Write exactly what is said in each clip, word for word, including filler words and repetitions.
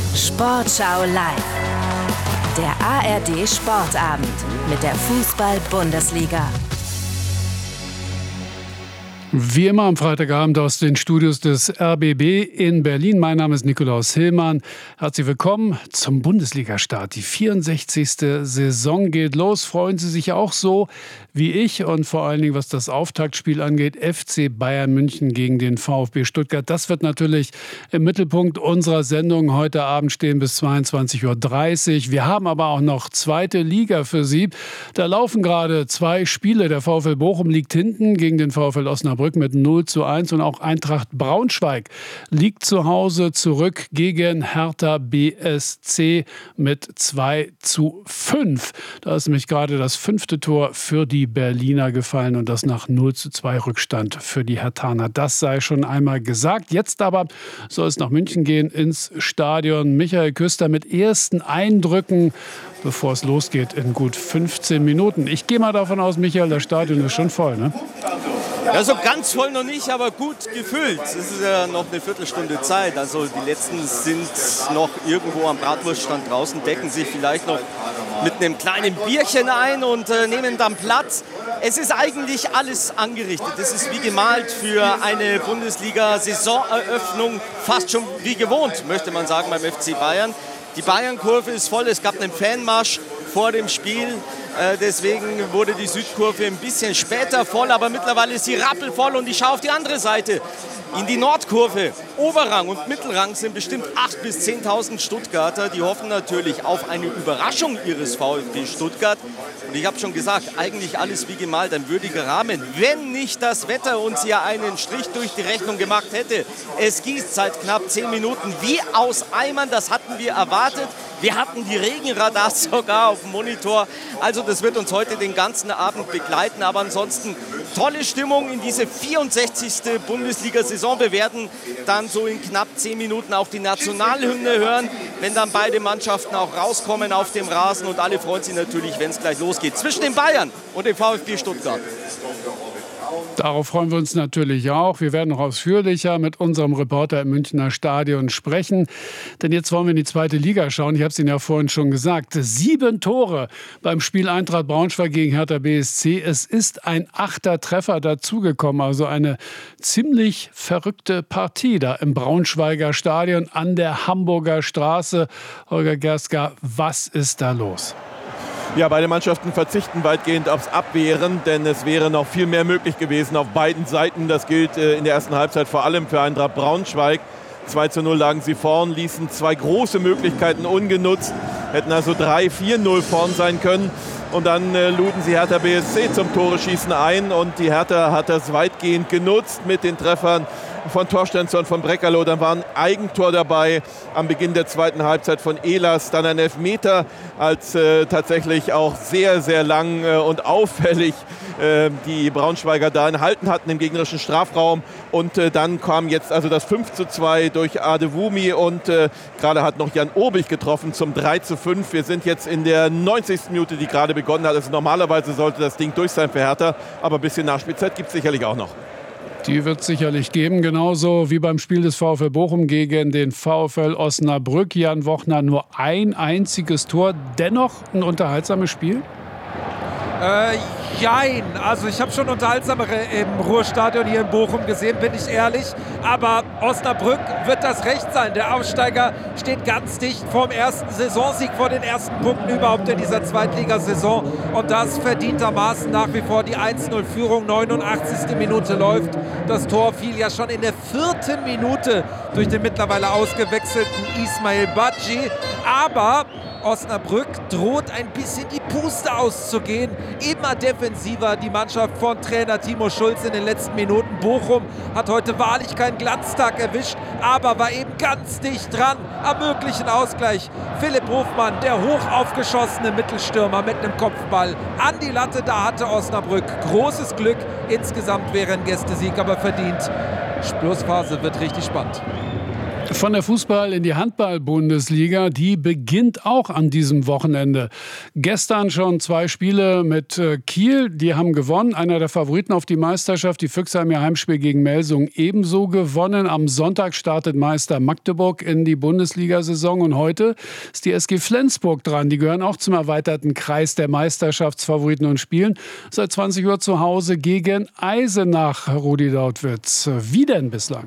Sportschau live. Der A R D Sportabend mit der Fußball-Bundesliga. Wie immer am Freitagabend aus den Studios des R B B in Berlin. Mein Name ist Nikolaus Hillmann. Herzlich willkommen zum Bundesliga-Start. Die vierundsechzigste Saison geht los. Freuen Sie sich auch so wie ich und vor allen Dingen, was das Auftaktspiel angeht, F C Bayern München gegen den VfB Stuttgart. Das wird natürlich im Mittelpunkt unserer Sendung heute Abend stehen bis zweiundzwanzig Uhr dreißig. Wir haben aber auch noch zweite Liga für Sie. Da laufen gerade zwei Spiele. Der VfL Bochum liegt hinten gegen den VfL Osnabrück mit null zu eins und auch Eintracht Braunschweig liegt zu Hause zurück gegen Hertha B S C mit zwei zu fünf. Da ist nämlich gerade das fünfte Tor für die Berliner gefallen und das nach null zu zwei Rückstand für die Herthaner. Das sei schon einmal gesagt. Jetzt aber soll es nach München gehen, ins Stadion. Michael Küster mit ersten Eindrücken, bevor es losgeht in gut fünfzehn Minuten. Ich gehe mal davon aus, Michael, das Stadion ist schon voll, ne? Ja, so ganz voll noch nicht, aber gut gefüllt. Es ist ja noch eine Viertelstunde Zeit. Also die letzten sind noch irgendwo am Bratwurststand draußen, decken sich vielleicht noch mit einem kleinen Bierchen ein und äh, nehmen dann Platz. Es ist eigentlich alles angerichtet. Es ist wie gemalt für eine Bundesliga-Saisoneröffnung, fast schon wie gewohnt, möchte man sagen, beim F C Bayern. Die Bayern-Kurve ist voll, es gab einen Fanmarsch vor dem Spiel. Äh, deswegen wurde die Südkurve ein bisschen später voll, aber mittlerweile ist sie rappelvoll und ich schaue auf die andere Seite. In die Nordkurve, Oberrang und Mittelrang sind bestimmt achttausend bis zehntausend Stuttgarter. Die hoffen natürlich auf eine Überraschung ihres VfB Stuttgart. Und ich habe schon gesagt, eigentlich alles wie gemalt, ein würdiger Rahmen. Wenn nicht das Wetter uns ja einen Strich durch die Rechnung gemacht hätte. Es gießt seit knapp zehn Minuten wie aus Eimern, das hatten wir erwartet. Wir hatten die Regenradars sogar auf dem Monitor. Also das wird uns heute den ganzen Abend begleiten. Aber ansonsten tolle Stimmung in diese vierundsechzigste Bundesliga-Saison. Wir werden dann so in knapp zehn Minuten auch die Nationalhymne hören, wenn dann beide Mannschaften auch rauskommen auf dem Rasen. Und alle freuen sich natürlich, wenn es gleich losgeht. Zwischen den Bayern und dem VfB Stuttgart. Darauf freuen wir uns natürlich auch. Wir werden noch ausführlicher mit unserem Reporter im Münchner Stadion sprechen. Denn jetzt wollen wir in die zweite Liga schauen. Ich habe es Ihnen ja vorhin schon gesagt. Sieben Tore beim Spiel Eintracht Braunschweig gegen Hertha B S C. Es ist ein achter Treffer dazugekommen. Also eine ziemlich verrückte Partie da im Braunschweiger Stadion an der Hamburger Straße. Holger Gerska, was ist da los? Ja, beide Mannschaften verzichten weitgehend aufs Abwehren, denn es wäre noch viel mehr möglich gewesen auf beiden Seiten. Das gilt äh, in der ersten Halbzeit vor allem für Eintracht Braunschweig. zwei zu null lagen sie vorn, ließen zwei große Möglichkeiten ungenutzt, hätten also drei vier null vorn sein können. Und dann äh, luden sie Hertha B S C zum Tore-Schießen ein und die Hertha hat das weitgehend genutzt mit den Treffern von Torstensson und von Breckerloh. Dann war ein Eigentor dabei am Beginn der zweiten Halbzeit von Ehlers. Dann ein Elfmeter, als äh, tatsächlich auch sehr, sehr lang äh, und auffällig äh, die Braunschweiger da enthalten hatten im gegnerischen Strafraum. Und äh, dann kam jetzt also das fünf zu zwei durch Adewumi und äh, gerade hat noch Jan Obich getroffen zum drei zu fünf. Wir sind jetzt in der neunzigsten Minute, die gerade begonnen hat. Also normalerweise sollte das Ding durch sein für Hertha, aber ein bisschen Nachspielzeit gibt es sicherlich auch noch. Die wird es sicherlich geben, genauso wie beim Spiel des VfL Bochum gegen den VfL Osnabrück. Jan Wochner nur ein einziges Tor, dennoch ein unterhaltsames Spiel? Äh, jein. Also ich habe schon unterhaltsamere im Ruhrstadion hier in Bochum gesehen, bin ich ehrlich. Aber Osnabrück wird das Recht sein. Der Aufsteiger steht ganz dicht vorm ersten Saisonsieg, vor den ersten Punkten überhaupt in dieser Zweitligasaison. Und das verdientermaßen nach wie vor die eins null Führung. neunundachtzigste Minute läuft. Das Tor fiel ja schon in der vierten Minute durch den mittlerweile ausgewechselten Ismail Badji. Aber Osnabrück droht ein bisschen die Puste auszugehen. Immer defensiver die Mannschaft von Trainer Timo Schulz in den letzten Minuten. Bochum hat heute wahrlich keinen Glanztag erwischt, aber war eben ganz dicht dran am möglichen Ausgleich. Philipp Hofmann, der hoch aufgeschossene Mittelstürmer mit einem Kopfball an die Latte. Da hatte Osnabrück großes Glück. Insgesamt wäre ein Gästesieg aber verdient. Schlussphase wird richtig spannend. Von der Fußball- in die Handball-Bundesliga, die beginnt auch an diesem Wochenende. Gestern schon zwei Spiele mit Kiel, die haben gewonnen. Einer der Favoriten auf die Meisterschaft. Die Füchse haben ihr Heimspiel gegen Melsung ebenso gewonnen. Am Sonntag startet Meister Magdeburg in die Bundesliga-Saison. Und heute ist die S G Flensburg dran. Die gehören auch zum erweiterten Kreis der Meisterschaftsfavoriten und spielen seit zwanzig Uhr zu Hause gegen Eisenach. Rudi Dautwitz, wie denn bislang?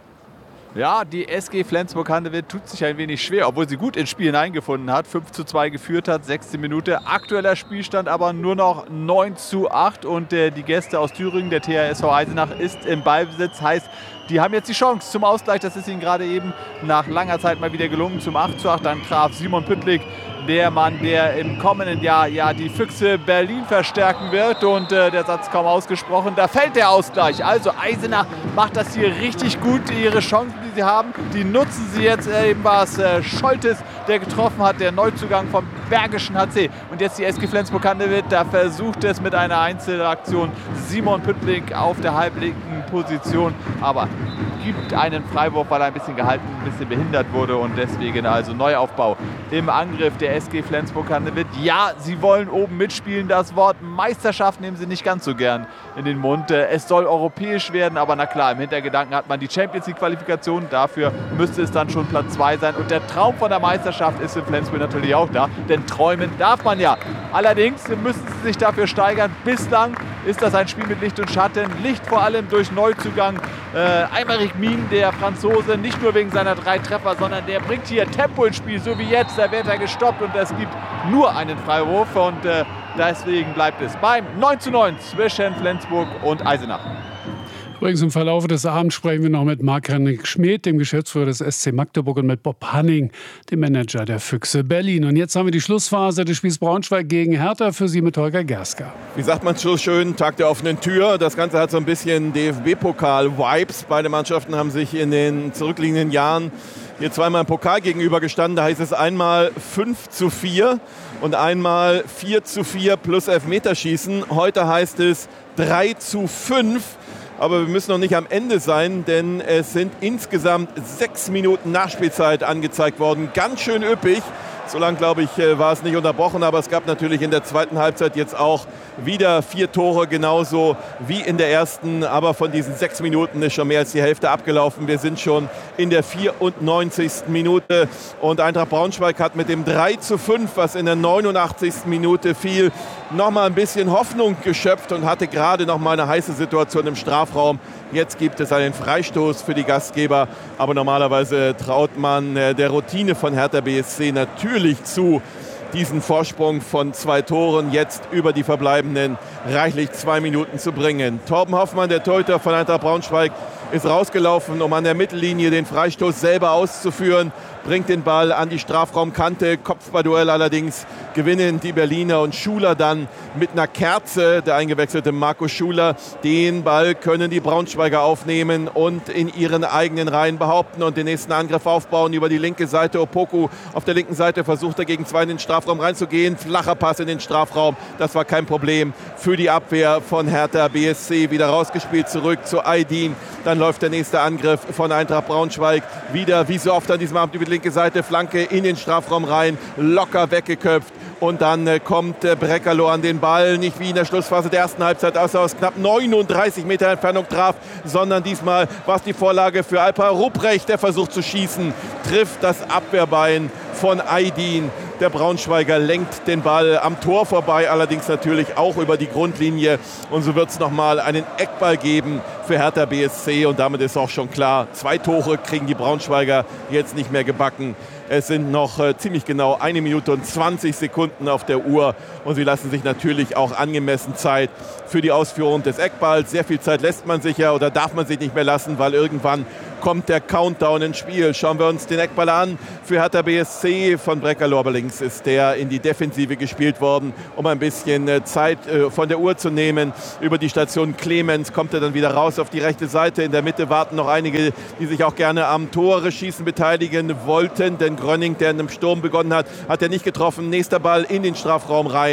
Ja, die S G Flensburg-Handewitt tut sich ein wenig schwer, obwohl sie gut ins Spiel hineingefunden hat. fünf zu zwei geführt hat, sechste Minute. Aktueller Spielstand aber nur noch neun zu acht. Und äh, die Gäste aus Thüringen, der T H S V Eisenach, ist im Ballbesitz. Heißt, die haben jetzt die Chance zum Ausgleich. Das ist ihnen gerade eben nach langer Zeit mal wieder gelungen. Zum acht zu acht. Dann traf Simon Püttlik, der Mann, der im kommenden Jahr ja die Füchse Berlin verstärken wird. Und äh, der Satz kaum ausgesprochen, da fällt der Ausgleich. Also Eisenach macht das hier richtig gut. Ihre Chancen, die sie haben, die nutzen sie jetzt. Äh, eben war es äh, Scholtes, der getroffen hat, der Neuzugang vom Bergischen H C. Und jetzt die S G Flensburg-Handewitt, da versucht es mit einer Einzelaktion Simon Püttlik auf der halblinken Position. Aber gibt einen Freiwurf, weil er ein bisschen gehalten, ein bisschen behindert wurde. Und deswegen also Neuaufbau im Angriff der S G Flensburg-Handewitt. Ja, sie wollen oben mitspielen. Das Wort Meisterschaft nehmen sie nicht ganz so gern in den Mund. Es soll europäisch werden, aber na klar, im Hintergedanken hat man die Champions-League-Qualifikation. Dafür müsste es dann schon Platz zwei sein. Und der Traum von der Meisterschaft ist in Flensburg natürlich auch da, denn träumen darf man ja. Allerdings müssen sie sich dafür steigern. Bislang ist das ein Spiel mit Licht und Schatten. Licht vor allem durch Neuzugang äh, Aymeric Mien, der Franzose, nicht nur wegen seiner drei Treffer, sondern der bringt hier Tempo ins Spiel, so wie jetzt. Da wird er gestoppt und es gibt nur einen Freiwurf. Und äh, deswegen bleibt es beim neun zu neun zwischen Flensburg und Eisenach. Übrigens im Verlauf des Abends sprechen wir noch mit Marc-Henrik Schmidt, dem Geschäftsführer des S C Magdeburg, und mit Bob Hanning, dem Manager der Füchse Berlin. Und jetzt haben wir die Schlussphase des Spiels Braunschweig gegen Hertha, für Sie mit Holger Gerska. Wie sagt man so schön, Tag der offenen Tür. Das Ganze hat so ein bisschen D F B-Pokal-Vibes. Beide Mannschaften haben sich in den zurückliegenden Jahren hier zweimal im Pokal gegenübergestanden. Da heißt es einmal fünf zu vier und einmal vier zu vier plus Elfmeterschießen. Heute heißt es drei zu fünf. Aber wir müssen noch nicht am Ende sein, denn es sind insgesamt sechs Minuten Nachspielzeit angezeigt worden. Ganz schön üppig. So lang, glaube ich, war es nicht unterbrochen, aber es gab natürlich in der zweiten Halbzeit jetzt auch wieder vier Tore, genauso wie in der ersten. Aber von diesen sechs Minuten ist schon mehr als die Hälfte abgelaufen. Wir sind schon in der vierundneunzigsten Minute und Eintracht Braunschweig hat mit dem drei zu fünf, was in der neunundachtzigsten Minute fiel, nochmal ein bisschen Hoffnung geschöpft und hatte gerade noch mal eine heiße Situation im Strafraum. Jetzt gibt es einen Freistoß für die Gastgeber, aber normalerweise traut man der Routine von Hertha B S C natürlich zu, diesen Vorsprung von zwei Toren jetzt über die verbleibenden reichlich zwei Minuten zu bringen. Torben Hoffmann, der Torhüter von Eintracht Braunschweig, ist rausgelaufen, um an der Mittellinie den Freistoß selber auszuführen, bringt den Ball an die Strafraumkante, Kopfballduell allerdings gewinnen die Berliner und Schuler dann mit einer Kerze, der eingewechselte Marco Schuler. Den Ball können die Braunschweiger aufnehmen und in ihren eigenen Reihen behaupten und den nächsten Angriff aufbauen über die linke Seite. Opoku auf der linken Seite versucht er gegen zwei in den Strafraum reinzugehen. Flacher Pass in den Strafraum, das war kein Problem für die Abwehr von Hertha B S C. Wieder rausgespielt zurück zu Aydin. Dann läuft der nächste Angriff von Eintracht Braunschweig. Wieder, wie so oft an diesem Abend, über die linke Seite, Flanke in den Strafraum rein, locker weggeköpft. Und dann äh, kommt äh, Brekalo an den Ball, nicht wie in der Schlussphase der ersten Halbzeit, als er aus knapp neununddreißig Meter Entfernung traf, sondern diesmal war es die Vorlage für Alper Rupprecht, der versucht zu schießen, trifft das Abwehrbein von Aydin. Der Braunschweiger lenkt den Ball am Tor vorbei, allerdings natürlich auch über die Grundlinie. Und so wird es nochmal einen Eckball geben für Hertha B S C. Und damit ist auch schon klar, zwei Tore kriegen die Braunschweiger jetzt nicht mehr gebacken. Es sind noch äh, ziemlich genau eine Minute und zwanzig Sekunden auf der Uhr. Und sie lassen sich natürlich auch angemessen Zeit für die Ausführung des Eckballs. Sehr viel Zeit lässt man sich ja oder darf man sich nicht mehr lassen, weil irgendwann kommt der Countdown ins Spiel. Schauen wir uns den Eckball an für Hertha B S C. Von Brekalo aber links ist der in die Defensive gespielt worden, um ein bisschen Zeit von der Uhr zu nehmen. Über die Station Clemens kommt er dann wieder raus auf die rechte Seite. In der Mitte warten noch einige, die sich auch gerne am Tore-Schießen beteiligen wollten. Denn Grönning, der in einem Sturm begonnen hat, hat er nicht getroffen. Nächster Ball in den Strafraum rein.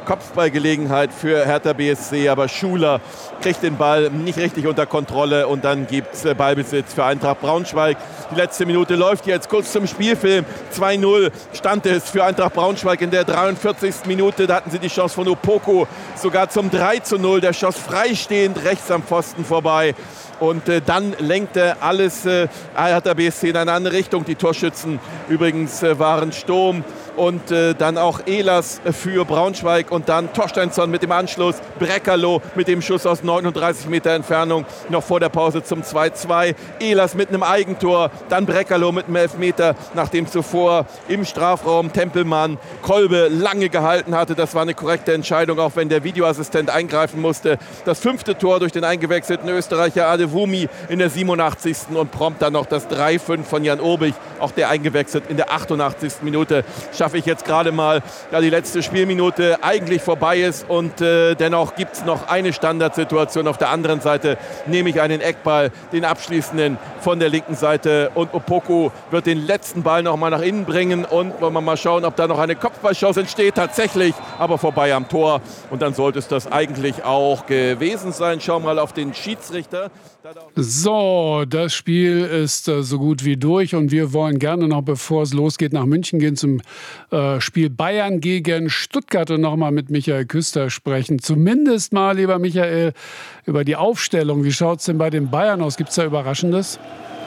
Kopfballgelegenheit für Hertha B S C, aber Schuler kriegt den Ball nicht richtig unter Kontrolle und dann gibt es Ballbesitz für Eintracht Braunschweig. Die letzte Minute läuft jetzt, kurz zum Spielfilm. zwei null stand es für Eintracht Braunschweig in der dreiundvierzigsten Minute. Da hatten sie die Chance von Opoku sogar zum drei zu null. Der schoss freistehend rechts am Pfosten vorbei. Und äh, dann lenkte alles äh, Hertha B S C in eine andere Richtung. Die Torschützen übrigens äh, waren Sturm und äh, dann auch Ehlers für Braunschweig und dann Torsteinsson mit dem Anschluss, Breckerloh mit dem Schuss aus neununddreißig Meter Entfernung noch vor der Pause zum zwei zwei. Ehlers mit einem Eigentor, dann Breckerloh mit einem Elfmeter, nachdem zuvor im Strafraum Tempelmann Kolbe lange gehalten hatte. Das war eine korrekte Entscheidung, auch wenn der Videoassistent eingreifen musste. Das fünfte Tor durch den eingewechselten Österreicher Adewumi in der siebenundachtzigsten und prompt dann noch das drei fünf von Jan Urbich, auch der eingewechselt in der achtundachtzigsten Minute. Schaffe ich jetzt gerade mal, da die letzte Spielminute eigentlich vorbei ist und äh, dennoch gibt es noch eine Standardsituation. Auf der anderen Seite nehme ich einen Eckball, den abschließenden von der linken Seite und Opoku wird den letzten Ball noch mal nach innen bringen und wollen wir mal schauen, ob da noch eine Kopfballchance entsteht. Tatsächlich, aber vorbei am Tor und dann sollte es das eigentlich auch gewesen sein. Schauen wir mal auf den Schiedsrichter. So, das Spiel ist äh, so gut wie durch und wir wollen gerne noch, bevor es losgeht, nach München gehen zum äh, Spiel Bayern gegen Stuttgart und nochmal mit Michael Küster sprechen. Zumindest mal, lieber Michael, über die Aufstellung. Wie schaut es denn bei den Bayern aus? Gibt es da Überraschendes?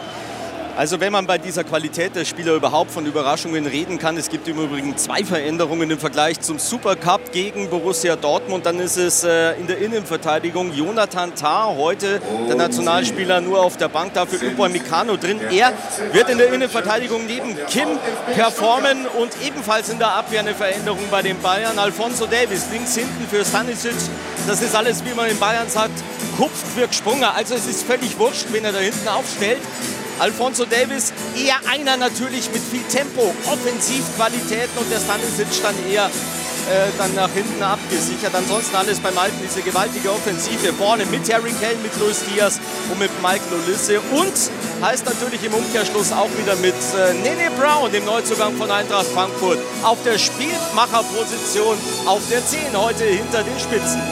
Also wenn man bei dieser Qualität der Spieler überhaupt von Überraschungen reden kann, es gibt im Übrigen zwei Veränderungen im Vergleich zum Supercup gegen Borussia Dortmund, dann ist es äh, in der Innenverteidigung Jonathan Tah, heute der Nationalspieler nur auf der Bank, dafür Upamecano drin. Er wird in der Innenverteidigung neben Kim performen und ebenfalls in der Abwehr eine Veränderung bei den Bayern. Alphonso Davies links hinten für Stanisic, das ist alles, wie man in Bayern sagt, kupft wirkt Sprunger, also es ist völlig wurscht, wen er da hinten aufstellt. Alphonso Davies eher einer natürlich mit viel Tempo, Offensivqualitäten und der Stanisic dann eher äh, dann nach hinten abgesichert. Ansonsten alles beim Alten, diese gewaltige Offensive vorne mit Harry Kane, mit Luis Diaz und mit Michael Olise und heißt natürlich im Umkehrschluss auch wieder mit äh, Nene Brown, dem Neuzugang von Eintracht Frankfurt, auf der Spielmacherposition auf der zehn heute hinter den Spitzen.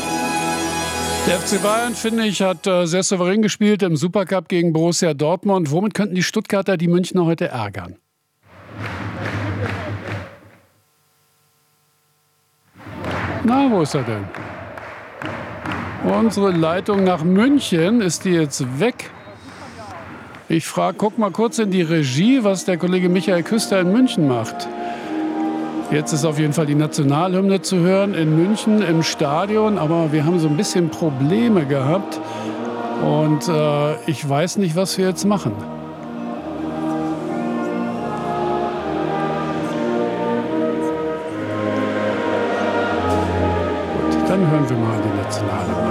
Der F C Bayern, finde ich, hat äh, sehr souverän gespielt im Supercup gegen Borussia Dortmund. Womit könnten die Stuttgarter die Münchner heute ärgern? Na, wo ist er denn? Unsere Leitung nach München, ist die jetzt weg? Ich frage, guck mal kurz in die Regie, was der Kollege Michael Küster in München macht. Jetzt ist auf jeden Fall die Nationalhymne zu hören in München im Stadion, aber wir haben so ein bisschen Probleme gehabt und äh, ich weiß nicht, was wir jetzt machen. Gut, dann hören wir mal die Nationalhymne.